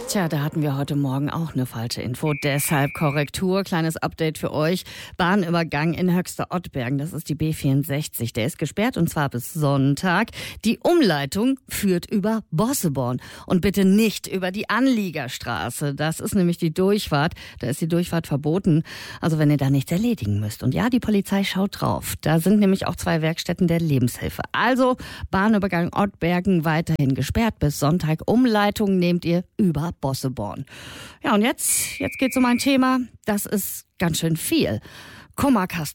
Tja, da hatten wir heute Morgen auch eine falsche Info. Deshalb Korrektur, kleines Update für euch. Bahnübergang in Höxter-Ottbergen, das ist die B64. Der ist gesperrt und zwar bis Sonntag. Die Umleitung führt über Bosseborn und bitte nicht über die Anliegerstraße. Das ist nämlich die Durchfahrt. Da ist die Durchfahrt verboten. Also wenn ihr da nichts erledigen müsst. Und ja, die Polizei schaut drauf. Da sind nämlich auch 2 Werkstätten der Lebenshilfe. Also Bahnübergang Ottbergen weiterhin gesperrt bis Sonntag. Umleitung nehmt ihr über Bosseborn. Ja, und jetzt geht's um ein Thema, das ist ganz schön viel. Kummerkasten.